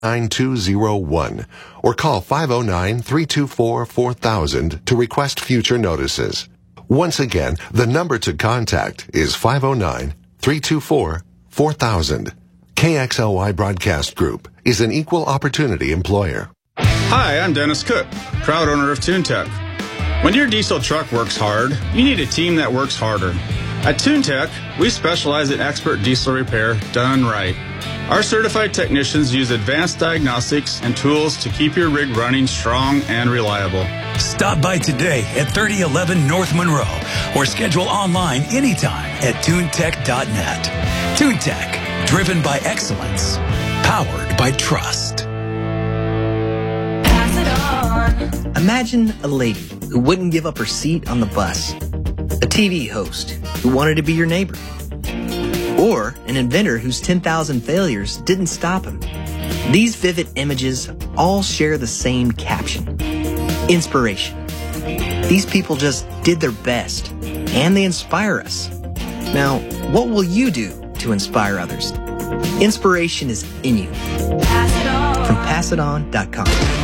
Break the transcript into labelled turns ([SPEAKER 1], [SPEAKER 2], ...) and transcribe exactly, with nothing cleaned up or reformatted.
[SPEAKER 1] nine two zero one or call five oh nine, three two four, four thousand to request future notices. Once again, the number to contact is five oh nine, three two four, four thousand. K X L Y Broadcast Group is an equal opportunity employer.
[SPEAKER 2] Hi, I'm Dennis Cook, proud owner of TuneTech. When your diesel truck works hard, you need a team that works harder. At TuneTech, we specialize in expert diesel repair done right. Our certified technicians use advanced diagnostics and tools to keep your rig running strong and reliable.
[SPEAKER 3] Stop by today at thirty eleven North Monroe or schedule online anytime at tunetech dot net. TuneTech, driven by excellence, powered by trust.
[SPEAKER 4] Pass it on.
[SPEAKER 5] Imagine a lady who wouldn't give up her seat on the bus, a T V host who wanted to be your neighbor, or an inventor whose ten thousand failures didn't stop him. These vivid images all share the same caption: inspiration. These people just did their best, and they inspire us. Now, what will you do to inspire others? Inspiration is in you.
[SPEAKER 4] Pass it on.
[SPEAKER 5] From pass it on dot com.